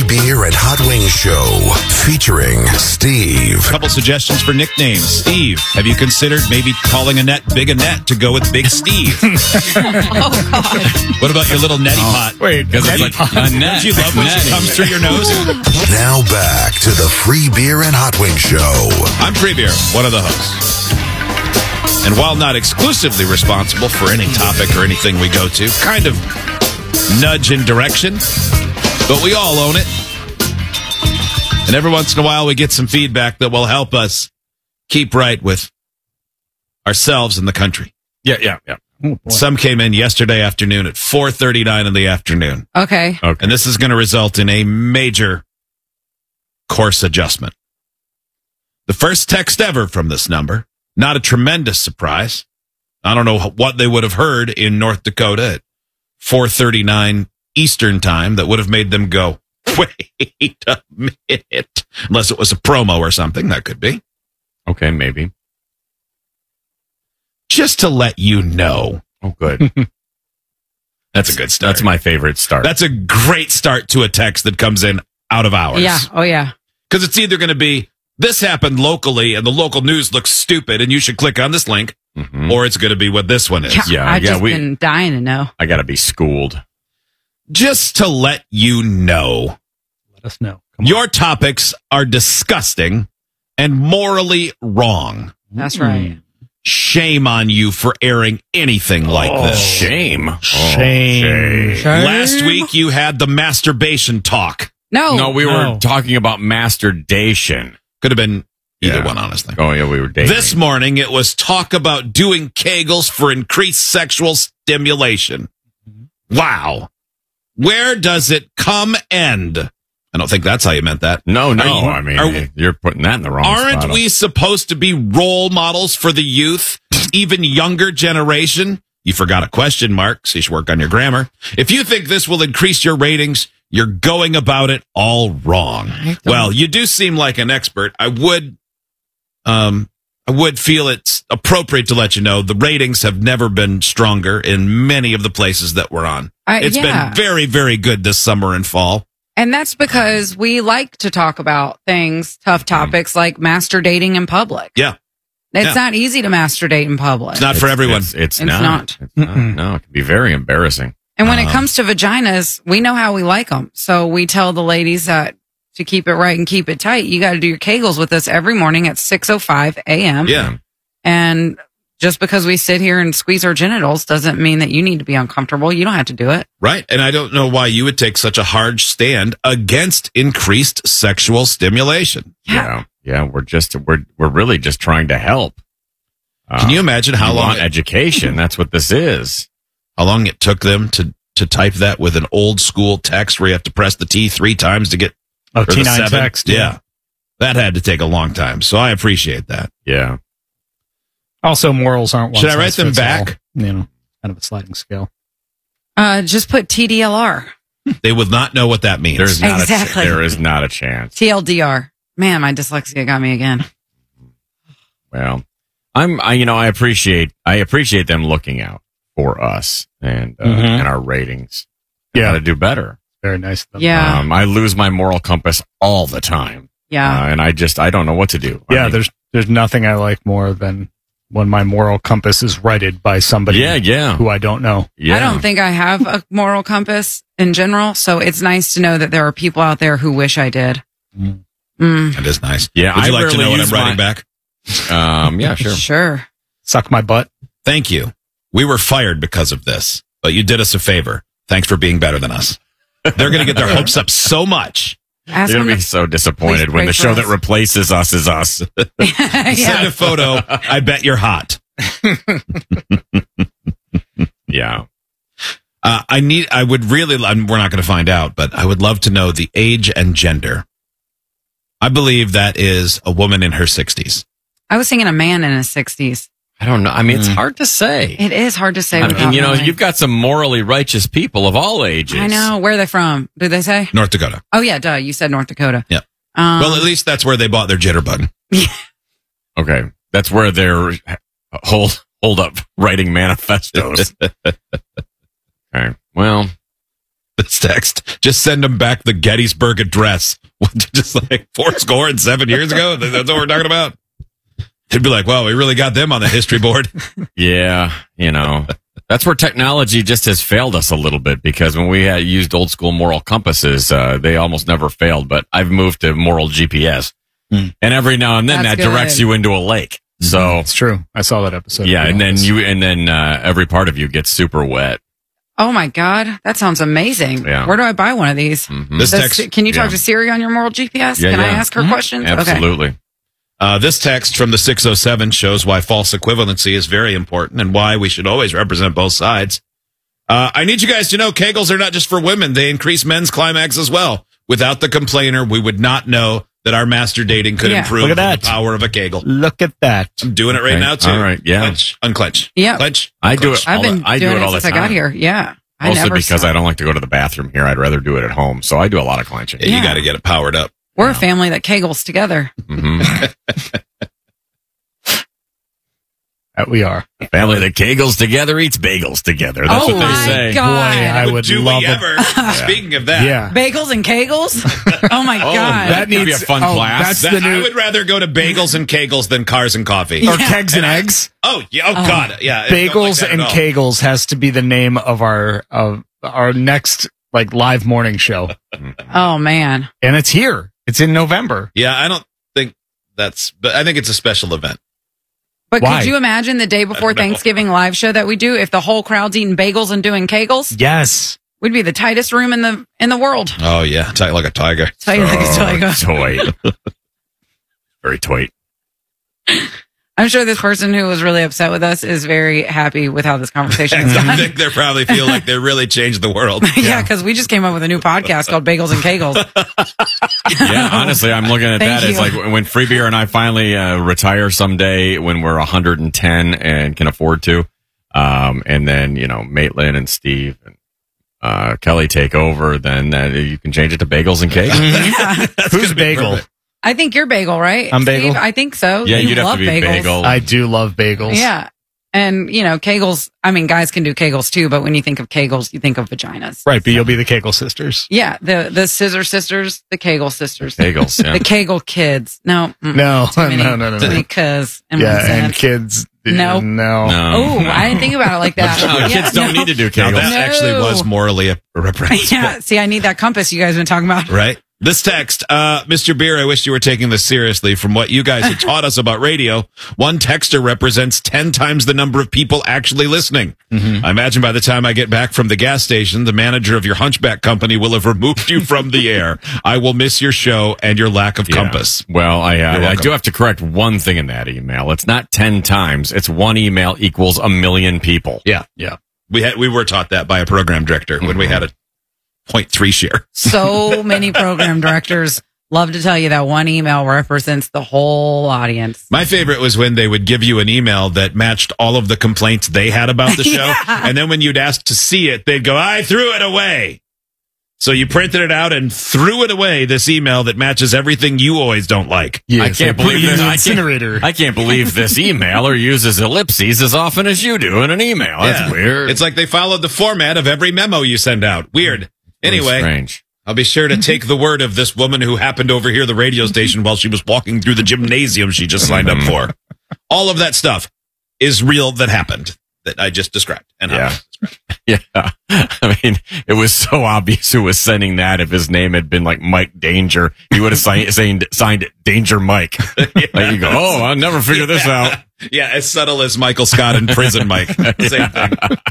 Beer and Hot Wings Show featuring Steve. A couple suggestions for nicknames. Steve, have you considered maybe calling Annette Big Annette to go with Big Steve? Oh, God. What about your little neti pot? Wait, because it's like Don't you love when she comes through your nose? Now back to the Free Beer and Hot Wings Show. I'm Free Beer, one of the hosts. And while not exclusively responsible for any topic or anything we go to, kind of nudge in direction, but we all own it. And every once in a while we get some feedback that will help us keep right with ourselves and the country. Yeah. Some came in yesterday afternoon at 4:39 in the afternoon. Okay. And this is going to result in a major course adjustment. The first text ever from this number, not a tremendous surprise. I don't know what they would have heard in North Dakota at 4:39 Eastern time that would have made them go, wait a minute. Unless it was a promo or something, that could be. Okay, maybe. Just to let you know. Oh, good. That's a good start. That's my favorite start. That's a great start to a text that comes in out of hours. Yeah. Oh, yeah. Because it's either going to be, this happened locally and the local news looks stupid and you should click on this link, or it's going to be what this one is. I've just been dying to know. I got to be schooled. Just to let you know. Let us know. Your topics are disgusting and morally wrong. That's right. Shame on you for airing anything like this. Shame. Shame. Last week you had the masturbation talk. No, we were talking about masturbation. Could have been either one, honestly. Oh, yeah, we were dating. This morning it was talk about doing Kegels for increased sexual stimulation. Wow. Where does it come end? I don't think that's how you meant that. No. I mean, you're putting that in the wrong spot. Aren't we supposed to be role models for the youth, even younger generation? You forgot a question mark, so you should work on your grammar. If you think this will increase your ratings, you're going about it all wrong. Well, you do seem like an expert. I would feel it's appropriate to let you know the ratings have never been stronger in many of the places that we're on. It's been very, very good this summer and fall. And that's because we like to talk about things, tough topics like master dating in public. Yeah. It's not easy to master date in public. It's not for everyone. It's not. No, it can be very embarrassing. And when it comes to vaginas, we know how we like them. So we tell the ladies that to keep it right and keep it tight, you got to do your Kegels with us every morning at 6:05 a.m. Yeah. And just because we sit here and squeeze our genitals doesn't mean that you need to be uncomfortable. You don't have to do it. Right. And I don't know why you would take such a hard stand against increased sexual stimulation. Yeah. We're really just trying to help. Can you imagine how long education? That's what this is. How long it took them to type that with an old school text where you have to press the T 3 times to get T9 text. Yeah. That had to take a long time. So I appreciate that. Yeah. Also, morals aren't one Should I write size them fits back? all. Kind of a sliding scale. Just put TDLR. They would not know what that means. There is not a chance. TLDR. Man, my dyslexia got me again. Well, I appreciate them looking out for us and our ratings. Yeah, to do better. Very nice of them. Yeah. I lose my moral compass all the time. Yeah. And I don't know what to do. Yeah, there's nothing I like more than when my moral compass is righted by somebody who I don't know. I don't think I have a moral compass in general, so it's nice to know that there are people out there who wish I did. That is nice. Yeah, Would you like to know what I'm writing back? Yeah, sure. Sure. Suck my butt. Thank you. We were fired because of this, but you did us a favor. Thanks for being better than us. They're going to get their hopes up so much. They're going to be so disappointed when the show that replaces us is us. Send a photo. I bet you're hot. Yeah. We're not going to find out, but I would love to know the age and gender. I believe that is a woman in her 60s. I was thinking a man in his 60s. I don't know. I mean, it's hard to say. It is hard to say. I mean, you've got some morally righteous people of all ages. I know. Where are they from? Did they say? North Dakota. Oh, yeah, duh. You said North Dakota. Yeah. Well, at least that's where they bought their jitterbug. Yeah. Okay. That's where they're hold up writing manifestos. Okay. Well, This text, just send them back the Gettysburg Address. Just like 7 years ago. That's what we're talking about. They'd be like, well, we really got them on the history board. Yeah, that's where technology just has failed us a little bit, because when we had used old school moral compasses, they almost never failed. But I've moved to moral GPS, and every now and then that directs you into a lake. So it's true. I saw that episode. Yeah, and then every part of you gets super wet. Oh my God, that sounds amazing. Yeah. Where do I buy one of these? Mm-hmm. Can you talk to Siri on your moral GPS? Can I ask her questions? Absolutely. Okay. This text from the 607 shows why false equivalency is very important and why we should always represent both sides. I need you guys to know Kegels are not just for women. They increase men's climax as well. Without the complainer, we would not know that our master dating could improve the power of a Kegel. Look at that. I'm doing it right now, too. All right, yeah. Clench, unclench. Yeah. Clench, I do it. I've been doing it all the since time. I got here. Yeah. Mostly because I don't like to go to the bathroom here. I'd rather do it at home. So I do a lot of clenching. Yeah, you got to get it powered up. We're a family that Kegels together. Mm-hmm. That we are. A family that Kegels together eats bagels together. That's what they say. God. Boy, I would love it. Speaking of that. Yeah. Bagels and Kegels? Oh my God. That needs to be a fun class. I would rather go to bagels and Kegels than cars and coffee. Or kegs and eggs. Oh, yeah. Oh, God. Yeah. Bagels and Kegels has to be the name of our next live morning show. Oh man. And it's here. It's in November. Yeah, I don't think but I think it's a special event. But could you imagine the day before Thanksgiving live show that we do if the whole crowd's eating bagels and doing Kegels? Yes. We'd be the tightest room in the world. Oh yeah, tight like a tiger. Tight like a tiger. Toy. Very toy. I'm sure this person who was really upset with us is very happy with how this conversation is gone. I think they probably feel like they really changed the world. Yeah, because we just came up with a new podcast called Bagels and Kegels. Yeah, honestly, I'm looking at that. It's like when Free Beer and I finally retire someday when we're 110 and can afford to. And then, Maitland and Steve and Kelly take over, then you can change it to Bagels and Kegels. Yeah. Who's Bagel? Perfect. I think you're Bagel, right? I'm Bagel? Steve? I think so. Yeah, you you'd have to be Bagel. I do love bagels. Yeah. And, Kegels, guys can do Kegels too, but when you think of Kegels, you think of vaginas. Right, but you'll be the Kegel sisters. Yeah, the Scissor sisters, the Kegel sisters. Kegels, yeah. The Kegel kids. No. No. Because. And kids. No. Oh, I didn't think about it like that. Kids don't need to do Kegels. That actually was morally reprehensible. Yeah, see, I need that compass you guys have been talking about. Right? This text, Mr. Beer, I wish you were taking this seriously. From what you guys have taught us about radio, one texter represents 10 times the number of people actually listening. Mm-hmm. I imagine by the time I get back from the gas station, the manager of your hunchback company will have removed you from the air. I will miss your show and your lack of compass. Well, I do have to correct one thing in that email. It's not 10 times. It's one email equals 1 million people. Yeah. We were taught that by a program director when we had a 0.3 share. So many program directors love to tell you that one email represents the whole audience. My favorite was when they would give you an email that matched all of the complaints they had about the show. And then when you'd ask to see it, they'd go, I threw it away. So you printed it out and threw it away, this email that matches everything you always don't like. Yeah, I can't believe this. Incinerator. I can't believe this emailer uses ellipses as often as you do in an email. That's weird. It's like they followed the format of every memo you send out. Weird. Anyway, strange. I'll be sure to take the word of this woman who happened to overhear the radio station while she was walking through the gymnasium she just signed up for. All of that stuff is real that happened that I just described. And yeah. I mean, it was so obvious who was sending that. If his name had been like Mike Danger, he would have signed it Danger Mike. Like you go, I'll never figure this out. Yeah, as subtle as Michael Scott in Prison Mike. Same thing.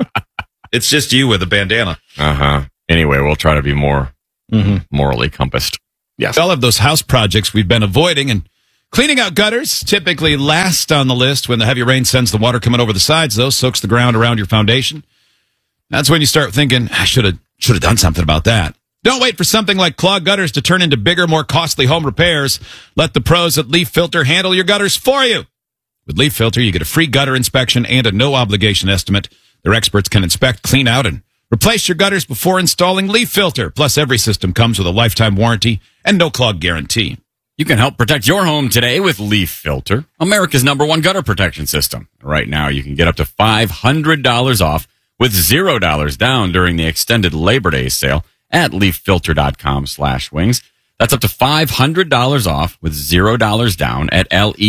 It's just you with a bandana. Uh-huh. Anyway, we'll try to be more morally compassed. Yes. All of those house projects we've been avoiding, and cleaning out gutters typically last on the list. When the heavy rain sends the water coming over the sides, though, soaks the ground around your foundation. That's when you start thinking, I should have done something about that. Don't wait for something like clogged gutters to turn into bigger, more costly home repairs. Let the pros at Leaf Filter handle your gutters for you. With Leaf Filter, you get a free gutter inspection and a no-obligation estimate. Their experts can inspect, clean out, and replace your gutters before installing Leaf Filter. Plus, every system comes with a lifetime warranty and no clog guarantee. You can help protect your home today with Leaf Filter, America's #1 gutter protection system. Right now, you can get up to $500 off with $0 down during the extended Labor Day sale at leaffilter.com/wings. That's up to $500 off with $0 down at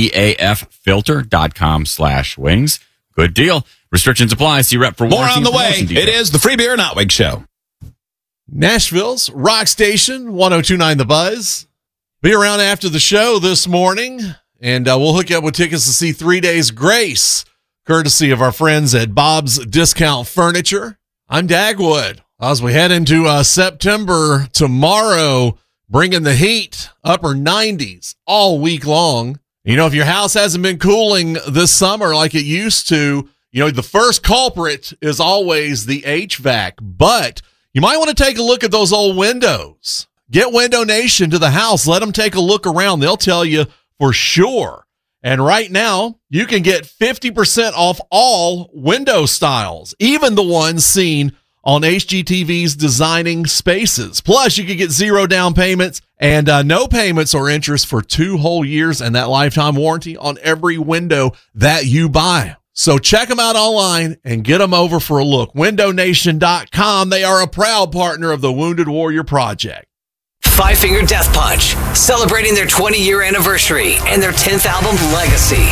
leaffilter.com/wings. Good deal. Restrictions apply. See rep for more on the way. It is the Free Beer Notwig Show. Nashville's Rock Station, 102.9 The Buzz. Be around after the show this morning, and we'll hook you up with tickets to see 3 Days Grace, courtesy of our friends at Bob's Discount Furniture. I'm Dagwood. As we head into September tomorrow, bringing the heat, upper 90s all week long. You know, if your house hasn't been cooling this summer like it used to, you know, the first culprit is always the HVAC, but you might want to take a look at those old windows. Get Window Nation to the house. Let them take a look around. They'll tell you for sure. And right now, you can get 50% off all window styles, even the ones seen on HGTV's Designing Spaces. Plus, you can get 0 down payments and no payments or interest for 2 whole years and that lifetime warranty on every window that you buy. So check them out online and get them over for a look. WindowNation.com. They are a proud partner of the Wounded Warrior Project. Five Finger Death Punch, celebrating their 20-year anniversary and their 10th album, Legacy.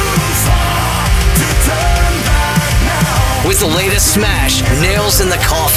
With the latest smash, Nails in the Coffin.